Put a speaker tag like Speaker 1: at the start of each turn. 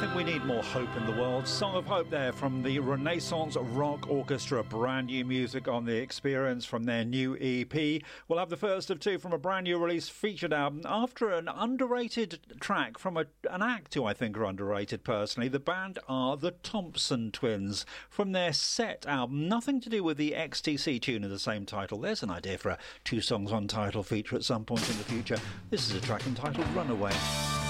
Speaker 1: think we need more hope in the world. Song of Hope there from the Renaissance Rock Orchestra. Brand new music on The Experience from their new EP. We'll have the first of two from a brand new release featured album after an underrated track from an act who I think are underrated personally. The band are the Thompson Twins from their Set album. Nothing to do with the XTC tune of the same title. There's an idea for a two songs one title feature at some point in the future. This is a track entitled Runaway.